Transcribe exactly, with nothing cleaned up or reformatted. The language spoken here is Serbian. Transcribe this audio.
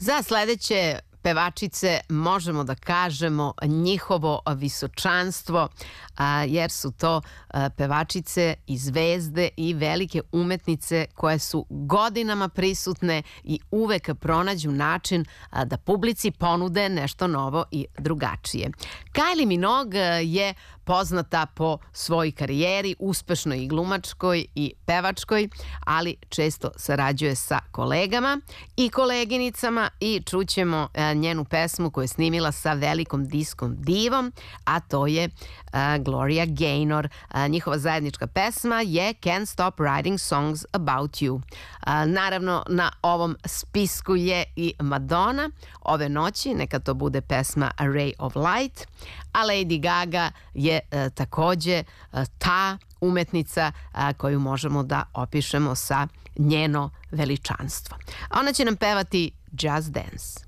Za sledeće pevačice možemo da kažemo njihovo visočanstvo, jer su to pevačice i zvezde i velike umetnice koje su godinama prisutne i uvek pronađu način da publici ponude nešto novo i drugačije. Kylie Minogue je poznata po svojoj karijeri, uspešnoj i glumačkoj i pevačkoj, ali često sarađuje sa kolegama i koleginicama i čućemo njenu pesmu koju je snimila sa velikom diskom divom, a to je Gloria Gaynor. Njihova zajednička pesma je Can't Stop Writing Songs About You. Naravno, na ovom spisku je i Madonna. Ove noći neka to bude pesma A Ray of Light, a Lady Gaga je takođe ta umetnica koju možemo da opišemo sa njeno veličanstvo. Ona će nam pevati Just Dance.